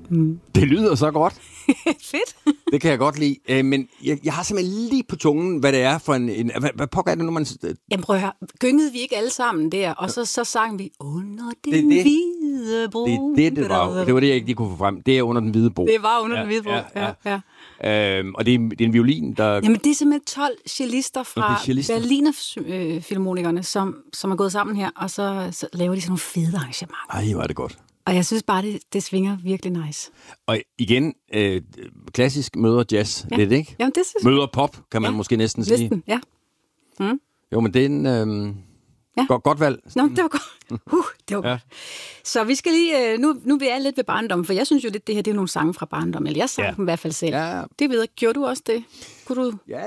Det lyder så godt. Fedt. Det kan jeg godt lide. Men jeg har simpelthen lige på tungen, hvad det er for hvad pokker er det nu, man... Jamen prøv at høre, gyngede vi ikke alle sammen der, og så sang vi under den hvide bro. Det var det, jeg ikke lige kunne få frem. Det er under den hvide bro. Det var under den hvide bro, ja. Og det er en violin, der... Jamen det er simpelthen 12 cellister fra Berliner-filharmonikerne, som er gået sammen her, og så laver de sådan nogle fede arrangementer. Ej, var det godt. Og jeg synes bare, det svinger virkelig nice. Og igen, klassisk møder jazz lidt, ikke? Jamen, det synes møder pop, kan man måske næsten sige. Næsten, ja. Jo, men det er en godt valg. Nå, det var godt. Det var godt. Så vi skal lige... Nu er jeg lidt ved barndommen, for jeg synes jo lidt, det her det er nogle sange fra barndommen. Eller jeg sang dem i hvert fald selv. Ja. Det ved jeg. Gjorde du også det? Kunne du... Ja,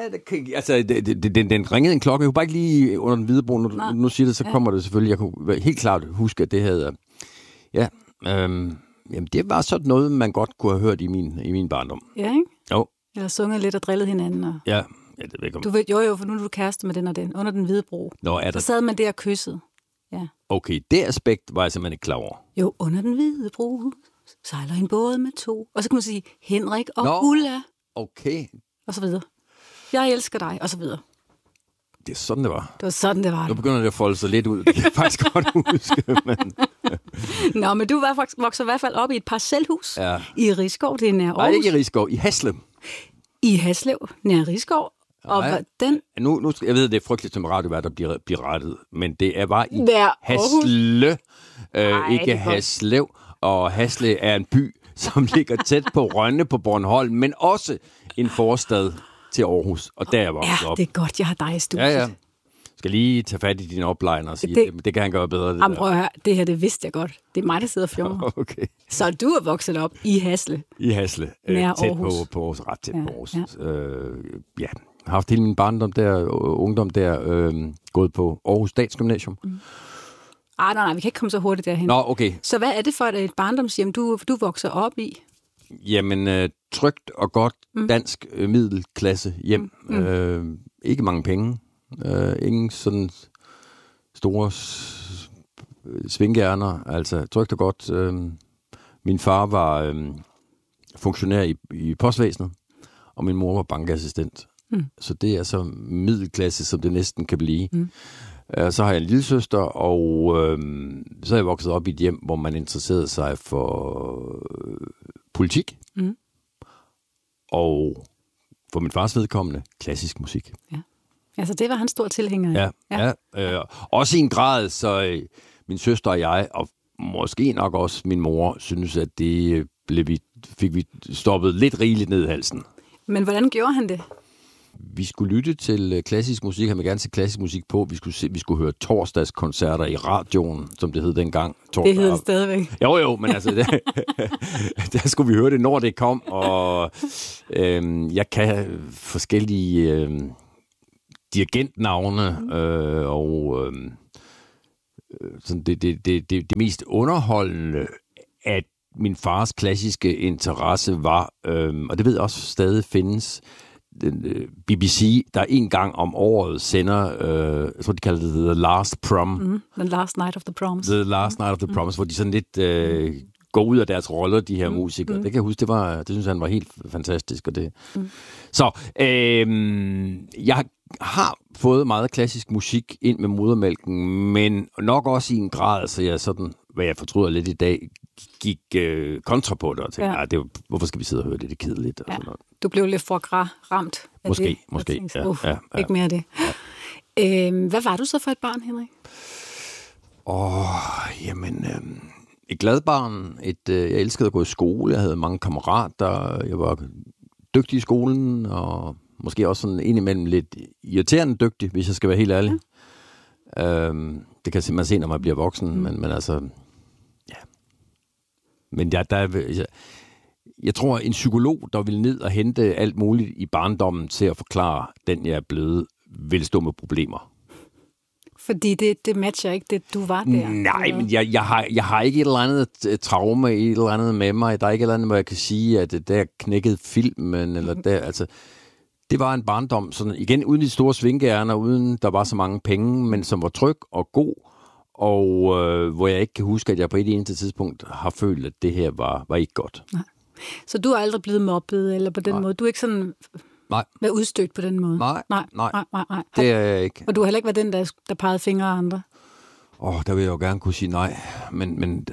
den ringede en klokke. Jeg kunne bare ikke lige under den hvide bro. Nu siger det, så kommer det selvfølgelig. Jeg kunne helt klart huske, at det havde... Ja, jamen det var sådan noget, man godt kunne have hørt i min barndom. Ja, ikke? Jo. Eller sunget lidt og drillet hinanden. Og... Ja, det ved jeg. Du ved, jo, for nu er du kæreste med den og den, under den hvide bro. Nå, er der... Så sad man der og kyssede. Ja. Okay, det aspekt var jeg simpelthen ikke klar over. Jo, under den hvide bro sejler en båd med 2. Og så kan man sige, Henrik og Ulla. Okay. Og så videre. Jeg elsker dig, og så videre. Det er sådan, det var. Det var sådan, det var. Nu begynder det at folde sig lidt ud. Det kan jeg faktisk godt huske. Men... Nå, men du vokser i hvert fald op i et parcelhus i Risskov. Det er nær Aarhus. Nej, ikke i Risskov. I Haslev. I Haslev, nær Risskov. Og den... Nu, jeg ved, det er frygteligt som radiovært, der bliver rettet, men det er bare i Hasle, ikke Haslev. Og Haslev er en by, som ligger tæt på Rønne på Bornholm, men også en forstad til Aarhus. Og der var jeg op. Det er godt, jeg har dig i studiet. Ja. Skal lige tage fat i dine oplejner og sige, det kan han gøre bedre. Jamen prøv at høre, det her, det vidste jeg godt. Det er mig, der sidder og fjormer. Okay. Så du er vokset op i Hasle. I Hasle. Nær tæt Aarhus. på ret tæt på Aarhus. Jeg har haft hele min barndom der, ungdom der, gået på Aarhus Statsgymnasium. Nej, vi kan ikke komme så hurtigt derhen. Nå, okay. Så hvad er det for et barndomshjem, du vokser op i? Jamen, trygt og godt dansk middelklasse hjem. Ikke mange penge. Ingen sådan store svingærner. Altså, trygt og godt. Min far var funktionær i postvæsenet, og min mor var bankassistent. Så det er så middelklasse, som det næsten kan blive. Så har jeg en lille søster, og så er jeg vokset op i et hjem, hvor man interesserede sig for politik. Og for min fars vedkommende, klassisk musik. Ja. Altså det var han stor tilhænger af. Ja. Også i en grad, så min søster og jeg, og måske nok også min mor, synes, at det fik vi stoppet lidt rigeligt ned i halsen. Men hvordan gjorde han det? Vi skulle lytte til klassisk musik. Han ville gerne se klassisk musik på. Vi skulle høre torsdagskoncerter i radioen, som det hed dengang. Det hed det stadigvæk. Jo, men altså, der skulle vi høre det, når det kom. Og jeg kan forskellige dirigentnavne, og sådan det mest underholdende, at min fars klassiske interesse var, og det ved jeg også stadig findes, BBC, der en gang om året sender, jeg tror, de kalder det The Last Prom. The Last Night of the Proms. The Last Night of the Proms, hvor de sådan lidt går ud af deres roller, de her musikere. Det kan jeg huske, det synes han var helt fantastisk. Og det. Så, jeg har fået meget klassisk musik ind med modermælken, men nok også i en grad, så jeg sådan, hvad jeg fortryder lidt i dag, gik kontra på det og tænkte, hvorfor skal vi sidde og høre det? Det er kedeligt. Og sådan noget. Du blev lidt for ramt af måske, det. Måske, tænkte, ikke mere af det. Ja. Hvad var du så for et barn, Henrik? Et glad barn. Jeg elskede at gå i skole. Jeg havde mange kammerater. Jeg var dygtig i skolen, og måske også sådan indimellem lidt irriterende dygtig, hvis jeg skal være helt ærlig. Ja. Det kan man se, når man bliver voksen, men altså... Men jeg tror, en psykolog, der vil ned og hente alt muligt i barndommen til at forklare den, jeg er blevet, vil stå med problemer. Fordi det matcher ikke det, du var der? Nej, men jeg har ikke et eller andet traume, et eller andet med mig. Der er ikke et eller andet, hvor jeg kan sige, at der knækkede filmen, eller der, altså... Det var en barndom, sådan, igen uden de store svingærner, uden der var så mange penge, men som var tryg og god, og hvor jeg ikke kan huske, at jeg på et eneste tidspunkt har følt, at det her var ikke godt. Nej. Så du er aldrig blevet mobbet, eller på den måde? Du er ikke sådan været udstødt på den måde? Nej. Nej. Det er jeg ikke. Og du har heller ikke været den, der pegede fingre af andre? Der vil jeg jo gerne kunne sige nej, men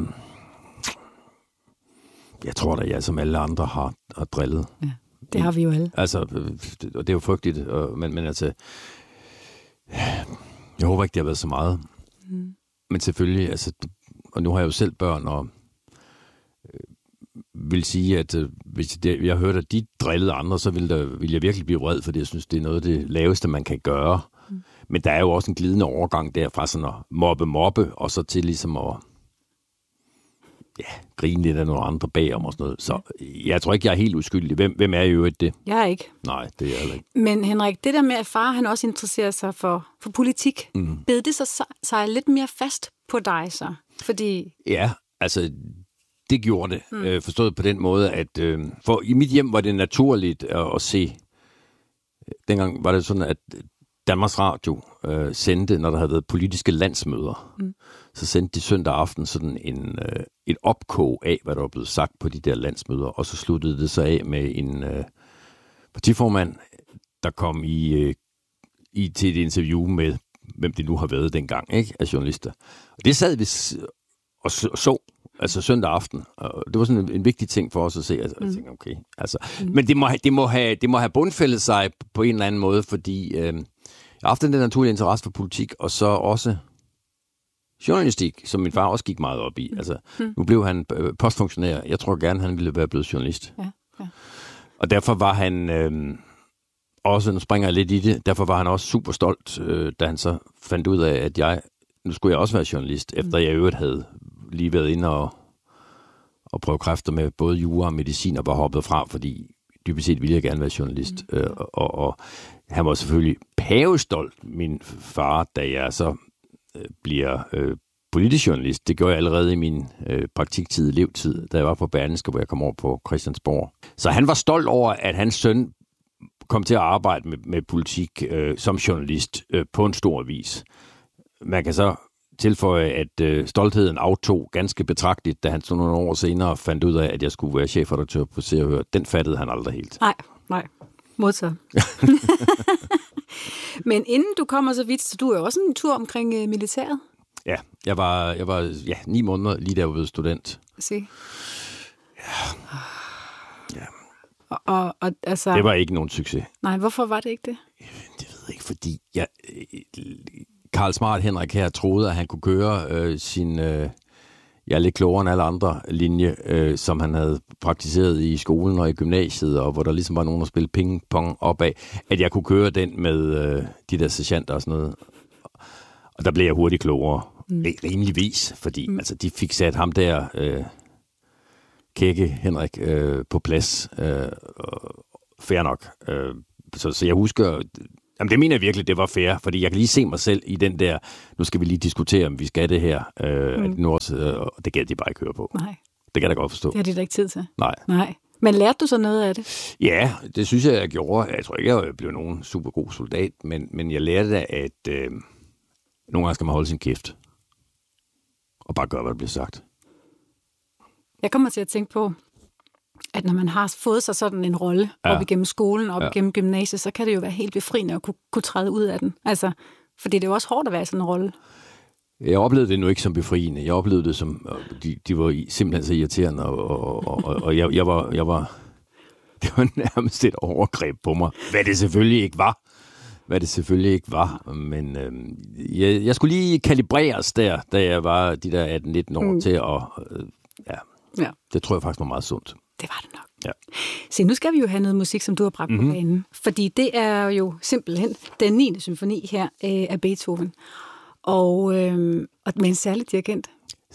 jeg tror da, jeg som alle andre har drillet. Ja, det har vi jo alle. Altså, det er jo frygteligt, men altså, jeg håber ikke, det har været så meget. Men selvfølgelig, altså, og nu har jeg jo selv børn, og vil sige, at hvis jeg hørte, at de drillede andre, så ville jeg virkelig blive vred, fordi jeg synes, det er noget af det laveste, man kan gøre. Men der er jo også en glidende overgang derfra sådan at mobbe, og så til ligesom at grine lidt af nogle andre bagom og sådan noget. Så jeg tror ikke, jeg er helt uskyldig. Hvem er i øvrigt det? Jeg er ikke. Nej, det er jeg heller ikke. Men Henrik, det der med, at far han også interesserer sig for politik, bed det sig lidt mere fast på dig så? Fordi... Ja, altså... Det gjorde det, forstået på den måde, at for i mit hjem var det naturligt at se. Dengang var det sådan, at Danmarks Radio sendte, når der havde været politiske landsmøder, så sendte de søndag aften sådan et opkog af, hvad der var blevet sagt på de der landsmøder, og så sluttede det sig af med en partiformand, der kom til et interview med, hvem det nu har været dengang, ikke, af journalister. Og det sad vi og så. Altså søndag aften. Og det var sådan en vigtig ting for os at se. Altså, jeg tænkte, okay. Altså, men det må have bundfældet sig på en eller anden måde, fordi jeg har haft den naturlige interesse for politik, og så også journalistik, som min far også gik meget op i. Altså, nu blev han postfunktionær. Jeg tror gerne, han ville være blevet journalist. Ja. Og derfor var han også, nu springer jeg lidt i det, derfor var han også super stolt, da han så fandt ud af, at nu skulle jeg også være journalist, efter jeg i øvrigt havde lige været inde og prøve kræfter med både jura og medicin og var hoppet fra, fordi dybest set ville jeg gerne være journalist. Og han var selvfølgelig pavestolt, min far, da jeg så bliver politisk journalist. Det gjorde jeg allerede i min praktiktid, elevtid, da jeg var på Berlingske, hvor jeg kom over på Christiansborg. Så han var stolt over, at hans søn kom til at arbejde med politik som journalist på en stor vis. Man kan så tilføje, at stoltheden aftog ganske betragteligt, da han så nogle år senere fandt ud af, at jeg skulle være chefredaktør på Se og Hør. Den fattede han aldrig helt. Nej. Modtaget. Men inden du kommer så vidt, så du er jo også en tur omkring militæret. Ja, jeg var 9 måneder lige da jeg var blevet student. Se. Ja. Og altså... Det var ikke nogen succes. Nej, hvorfor var det ikke det? Det ved jeg ikke, fordi Karl Smart Henrik her troede, at han kunne køre sin, jeg er lidt klogere end alle andre linje, som han havde praktiseret i skolen og i gymnasiet, og hvor der ligesom var nogen, der spillede ping-pong opad, at jeg kunne køre den med de der sergeanter og sådan noget. Og der blev jeg hurtigt klogere. Rimeligvis, fordi altså, de fik sat ham der, kække Henrik, på plads. Fair nok. Så jeg husker... Jamen, det mener jeg virkelig, det var fair, fordi jeg kan lige se mig selv i den der, nu skal vi lige diskutere, om vi skal det her, og det gad de bare ikke høre på. Nej. Det kan jeg da godt forstå. Det har de da ikke tid til. Nej. Men lærte du så noget af det? Ja, det synes jeg gjorde. Jeg tror ikke, jeg blev nogen super god soldat, men jeg lærte da, at nogle gange skal man holde sin kæft, og bare gøre, hvad der bliver sagt. Jeg kommer til at tænke på, at når man har fået sig sådan en rolle op igennem skolen, op igennem gymnasiet, så kan det jo være helt befriende at kunne træde ud af den. Altså, fordi det er jo også hårdt at være i sådan en rolle. Jeg oplevede det nu ikke som befriende. Jeg oplevede det som, de var simpelthen så irriterende, og jeg var, det var nærmest et overgreb på mig. Hvad det selvfølgelig ikke var. Men jeg skulle lige kalibreres der, da jeg var de der 18-19 år til at, det tror jeg faktisk var meget sundt. Det var det nok. Ja. Se, nu skal vi jo have noget musik, som du har bragt på banen. Fordi det er jo simpelthen den 9. symfoni her af Beethoven. Og med en særlig dirigent.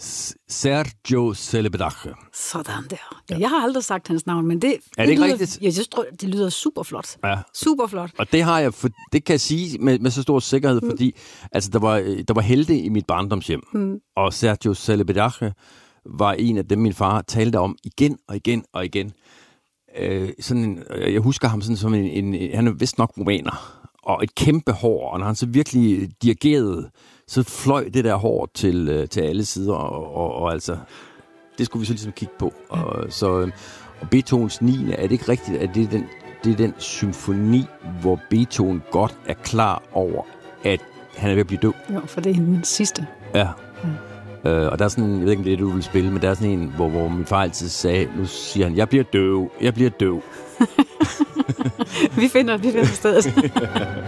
Sergio Celibidache. Sådan der. Ja, jeg har aldrig sagt hans navn, men det ikke lyder, rigtigt? Jeg synes, det lyder super flot. Ja. Super flot. Og det har jeg, det kan jeg sige med så stor sikkerhed, fordi altså, der var helte i mit barndomshjem. Og Sergio Celibidache var en af dem, min far talte om igen og igen. Jeg husker ham sådan som han er vist nok rumæner, og et kæmpe hår, og når han så virkelig dirigerede, så fløj det der hår til alle sider, og altså, det skulle vi så ligesom kigge på. Og Beethovens 9. er det ikke rigtigt, at det er den symfoni, hvor Beethoven godt er klar over, at han er ved at blive død? Jo, for det er den sidste. Ja. Og der er sådan, jeg ved ikke, om det er det, du vil spille, men der er sådan en, hvor min far altid sagde, nu siger han, jeg bliver døv. Vi finder stedet.